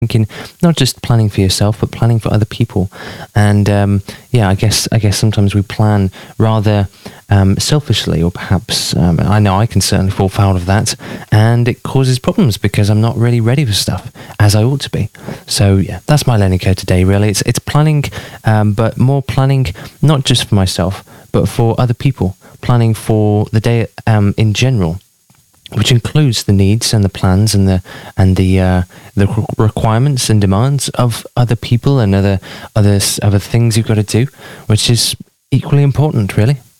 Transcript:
thinking not just planning for yourself, but planning for other people. And I guess sometimes we plan rather selfishly, or perhaps I know I can certainly fall foul of that, and it causes problems because I'm not really ready for stuff as I ought to be. So yeah, that's my learning curve today. Really, it's planning, but more planning not just for myself, but for other people. Planning for the day in general, which includes the needs and the plans and the requirements and demands of other people and other things you've got to do, which is equally important, really.